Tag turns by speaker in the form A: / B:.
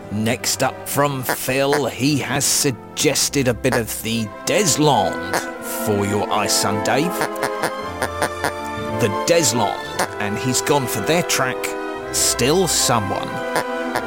A: Next up from Phil, he has suggested a bit of the Deslond for your Ice Sun Dave. The Deslond, and he's gone for their track, Still Someone.